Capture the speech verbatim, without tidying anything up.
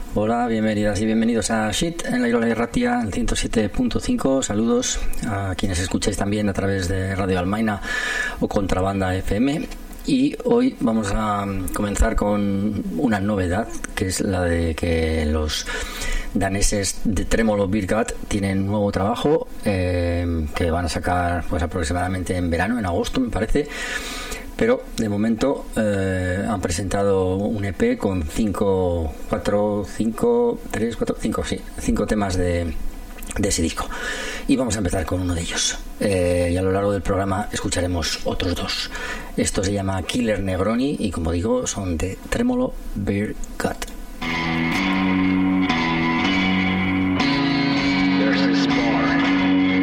Hola, bienvenidas y bienvenidos a Shit en la Irola de Ratia, en ciento siete punto cinco. Saludos a quienes escucháis también a través de Radio Almaina o Contrabanda F M. Y hoy vamos a comenzar con una novedad, que es la de que los daneses de Tremolo Beer Gut tienen nuevo trabajo eh, que van a sacar pues aproximadamente en verano, en agosto me parece. Pero de momento eh, han presentado un E P con cinco, cuatro, cinco, tres, cuatro, cinco, sí, cinco temas de, de ese disco. Y vamos a empezar con uno de ellos. Eh, y a lo largo del programa escucharemos otros dos. Esto se llama Killer Negroni y, como digo, son de Tremolo Beer Gut.